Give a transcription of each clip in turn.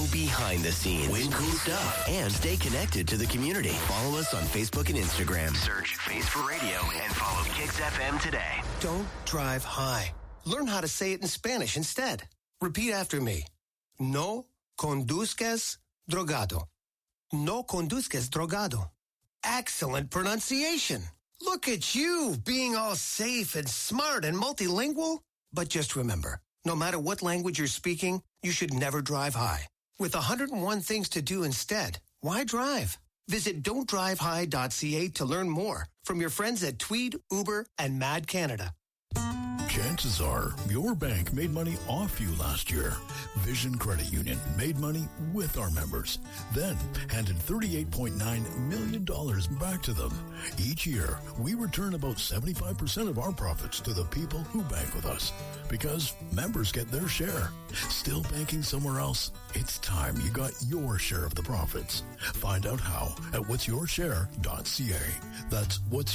behind the scenes, win cool stuff, and stay connected to the community. Follow us on Facebook and Instagram. Search Face for Radio and follow Kicks FM today. Don't drive high. Learn how to say it in Spanish instead. Repeat after me. No conduzcas drogado. No conduzcas drogado. Excellent pronunciation. Look at you, being all safe and smart and multilingual. But just remember, no matter what language you're speaking, you should never drive high. With 101 things to do instead, why drive? Visit don'tdrivehigh.ca to learn more from your friends at Tweed, Uber, and Mad Canada. Chances are your bank made money off you last year. Vision Credit Union made money with our members, then handed $38.9 million back to them. Each year, we return about 75% of our profits to the people who bank with us because members get their share. Still banking somewhere else? It's time you got your share of the profits. Find out how at whatsyourshare.ca. That's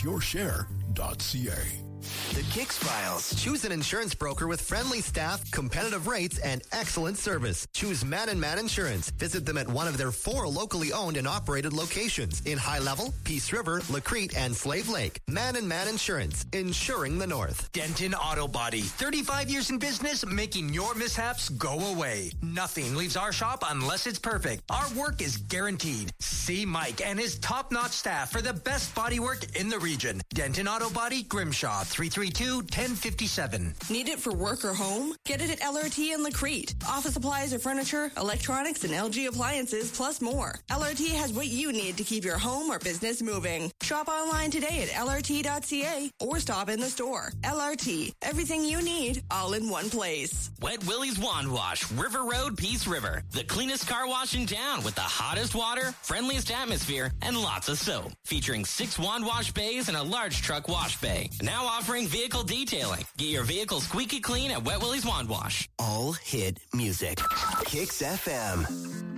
whatsyourshare.ca. The Kicks Files. Choose an insurance broker with friendly staff, competitive rates, and excellent service. Choose Man & Man Insurance. Visit them at one of their 4 locally owned and operated locations in High Level, Peace River, Lacrete, and Slave Lake. Man & Man Insurance. Insuring the North. Denton Auto Body. 35 years in business, making your mishaps go away. Nothing leaves our shop unless it's perfect. Our work is guaranteed. See Mike and his top-notch staff for the best bodywork in the region. Denton Auto Body, Grimshaw. 332-1057. Need it for work or home? Get it at LRT and Lacrete. Office supplies or furniture, electronics, and LG appliances, plus more. LRT has what you need to keep your home or business moving. Shop online today at lrt.ca or stop in the store. LRT. Everything you need, all in one place. Wet Willie's Wand Wash, River Road, Peace River. The cleanest car wash in town with the hottest water, friendliest atmosphere, and lots of soap. Featuring 6 wand wash bays and a large truck wash bay. Now offering vehicle detailing. Get your vehicle squeaky clean at Wet Willie's Wand Wash. All hit music. Kicks FM.